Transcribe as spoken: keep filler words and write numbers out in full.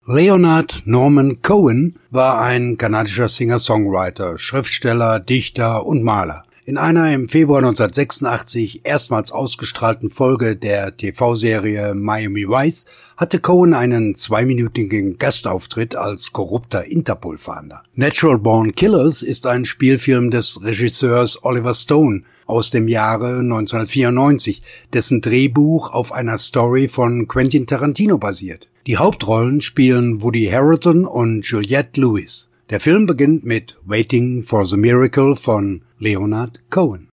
Leonard Norman Cohen war ein kanadischer Singer-Songwriter, Schriftsteller, Dichter und Maler. In einer im Februar neunzehnhundertsechsundachtzig erstmals ausgestrahlten Folge der T V-Serie Miami Vice hatte Cohen einen zweiminütigen Gastauftritt als korrupter Interpol-Fahnder. Natural Born Killers ist ein Spielfilm des Regisseurs Oliver Stone aus dem Jahre neunzehnhundertvierundneunzig, dessen Drehbuch auf einer Story von Quentin Tarantino basiert. Die Hauptrollen spielen Woody Harrelson und Juliette Lewis. Der Film beginnt mit Waiting for the Miracle von Leonard Cohen.